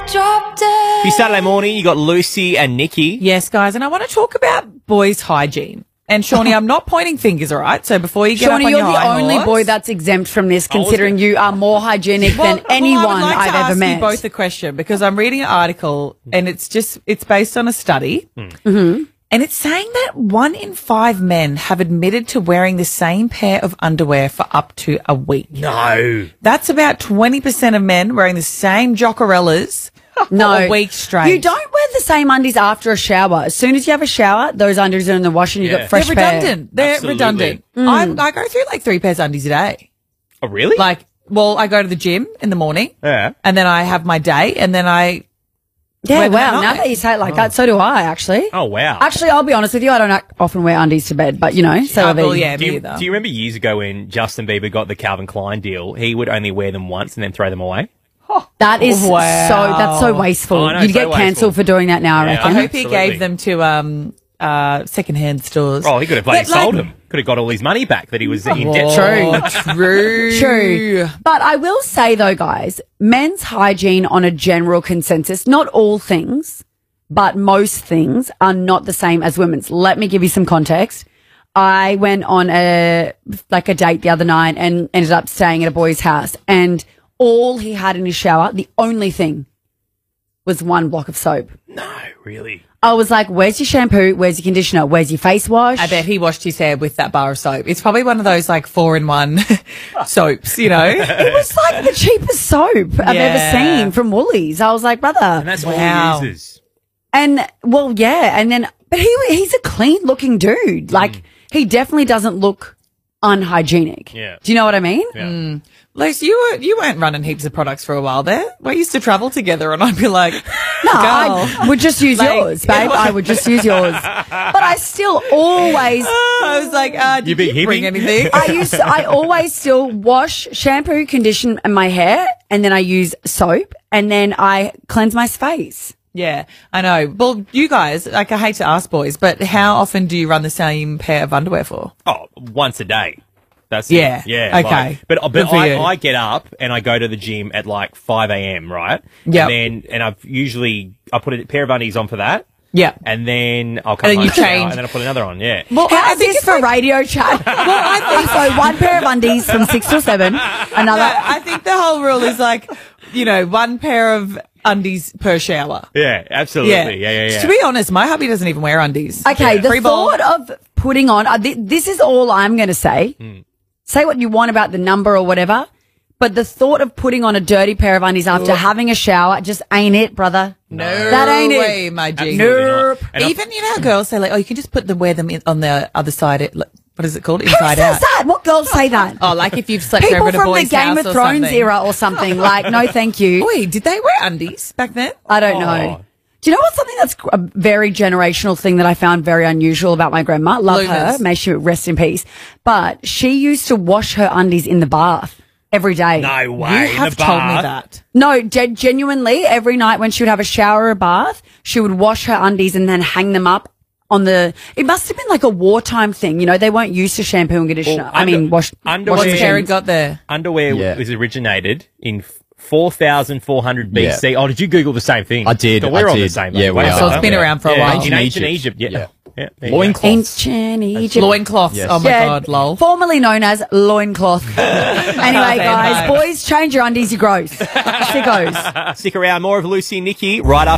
dropped it. This Saturday morning, you got Lucy and Nikki. Yes, guys, and I want to talk about boys' hygiene. And Shawnee, I'm not pointing fingers, all right? So before you get Shawnee, up on you're your the high only horse, boy that's exempt from this, considering you are more hygienic than anyone I would like I've to ever ask met. you both a question because I'm reading an article and it's based on a study. Mm-hmm. And it's saying that 1 in 5 men have admitted to wearing the same pair of underwear for up to a week. No. That's about 20% of men wearing the same Jockerellas for a week straight. You don't wear the same undies after a shower. As soon as you have a shower, those undies are in the wash and you've got fresh They're pair. redundant. They're Absolutely. redundant. I go through like 3 pairs of undies a day. Oh, really? I go to the gym in the morning. Yeah. And then I have my day and then I Yeah, wear them at wow. Now night. that you say it like that, so do I, actually. Oh, wow. Actually, I'll be honest with you, I don't often wear undies to bed, but, so have well, you. yeah, Do me you, either. do you remember years ago when Justin Bieber got the Calvin Klein deal? He would only wear them once and then throw them away. That is Wow. that's so wasteful. I know, You'd so get wasteful. cancelled for doing that now, I Yeah, reckon. I hope he Absolutely. gave them to second-hand stores. Oh, he could have bloody But, like- sold them. Could have got all his money back that he was in debt. True. But I will say, though, guys, men's hygiene on a general consensus, not all things, but most things are not the same as women's. Let me give you some context. I went on a date the other night and ended up staying at a boy's house, and all he had in his shower, the only thing, was 1 block of soap. No, really. I was like, where's your shampoo? Where's your conditioner? Where's your face wash? I bet he washed his hair with that bar of soap. It's probably one of those 4-in-1 soaps, It was like the cheapest soap I've ever Yeah. seen from Woolies. I was like, brother. And that's Wow. all he uses. And well, yeah, and then, but he's a clean looking dude. Like he definitely doesn't look unhygienic. Yeah. Do you know what I mean? Yeah. Liz, you weren't running heaps of products for a while there. We used to travel together and I'd be like, No, girl. I would just use Like- yours, babe. I would just use yours. But I still always, I was like, You did big you bring hippie? anything? I always still wash, shampoo, condition my hair, and then I use soap, and then I cleanse my face. Yeah, I know. Well, you guys, I hate to ask boys, but how often do you run the same pair of underwear for? Oh, once a day. That's Yeah. it. Yeah. Okay. But Good for you. I get up and I go to the gym at 5 a.m., right? Yep. And I put a pair of undies on for that. Yeah. And then I'll come And then home you shower, change. and then I put another on. Yeah. Well, How's this for radio chat? So 1 pair of undies from 6 till 7, another. I think the whole rule is 1 pair of undies per shower. Yeah. Absolutely. Yeah. To be honest, my hubby doesn't even wear undies. Okay, the Free ball. thought of putting on, this is all I'm going to say. Say what you want about the number or whatever, but the thought of putting on a dirty pair of undies after having a shower just ain't it, brother. No that ain't way, it. my G. Absolutely not. And Even, how girls say, you can just wear them on the other side. What is it called? Who Inside says out. that? What girls say that? Oh, like if you've slept People over at a from the boy's Game house of or Thrones something. era or something. Like, no, thank you. Wait, did they wear undies back then? I don't know. Do you know what's something that's a very generational thing that I found very unusual about my grandma? Love her. Lunas. May she rest in peace. But she used to wash her undies in the bath every day. No way. You have in the told me bath. that. No, genuinely, every night when she would have a shower or a bath, she would wash her undies and then hang them up on the. It must have been like a wartime thing. They weren't used to shampoo and conditioner. Well, wash underwear- washing What's Karen machines. got there? Underwear Yeah. was originated in 4,400 BC. Oh, did you Google the same thing? I did, So we're I on the did. same. Yeah, we Wow. are. So it's been around for a while. In ancient Egypt. Egypt. Yeah. Yeah. There you go. Loincloths. Ancient Egypt. Loincloths. Yes. Oh my Yeah, God, lol. Formerly known as loincloth. Anyway, guys, no. boys, change your undies, you gross. Sickos. Stick around. More of Lucy and Nikki right after.